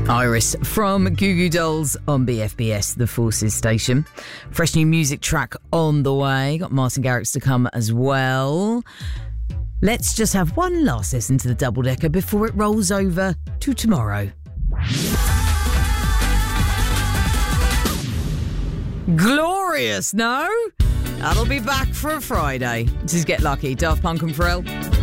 Iris from Goo Goo Dolls on BFBS, the Forces station. Fresh new music track on the way. Got Martin Garrix to come as well. Let's just have one last listen to the double decker before it rolls over to tomorrow. Glorious, no? That'll be back for a Friday. This is Get Lucky, Daft Punk and Pharrell.